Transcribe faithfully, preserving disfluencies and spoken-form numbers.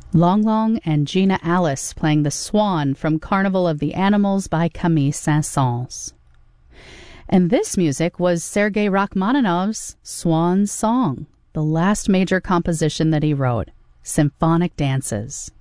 Long Long and Gina Alice playing the Swan from Carnival of the Animals by Camille Saint-Saëns. And this music was Sergei Rachmaninoff's Swan Song, the last major composition that he wrote, Symphonic Dances.